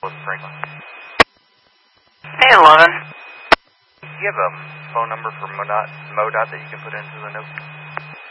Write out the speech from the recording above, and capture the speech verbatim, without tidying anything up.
Franklin. Hey, eleven. Do you have a phone number for MoDOT, MoDOT that you can put into the note?